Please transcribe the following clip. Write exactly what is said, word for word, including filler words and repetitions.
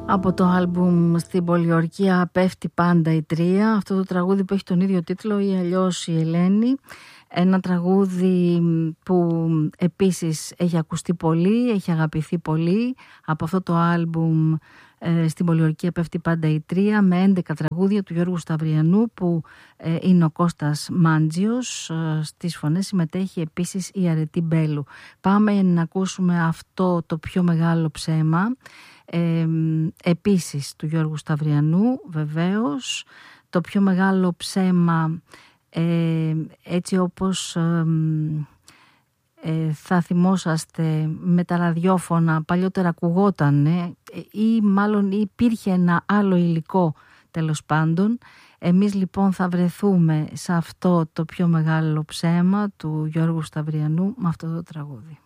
Από το άλμπουμ «Στην πολιορκία πέφτει πάντα η τρία», αυτό το τραγούδι που έχει τον ίδιο τίτλο ή αλλιώς η Ελένη. Ένα τραγούδι που επίσης έχει ακουστεί πολύ, έχει αγαπηθεί πολύ. Από αυτό το άλμπουμ ε, «Στην πολιορκία πέφτει πάντα η τρία», με έντεκα τραγούδια του Γιώργου Σταυριανού, που ε, είναι ο Κώστας Μάντζιος. Ε, στις φωνές συμμετέχει επίσης η Αρετή Μπέλου. Πάμε να ακούσουμε αυτό το πιο μεγάλο ψέμα. Ε, επίσης του Γιώργου Σταυριανού, βεβαίως. Το πιο μεγάλο ψέμα, ε, έτσι όπως ε, ε, θα θυμόσαστε, με τα ραδιόφωνα παλιότερα ακουγόταν ε, ή μάλλον υπήρχε ένα άλλο υλικό, τέλος πάντων. Εμείς λοιπόν θα βρεθούμε σε αυτό το πιο μεγάλο ψέμα του Γιώργου Σταυριανού με αυτό το τραγούδι.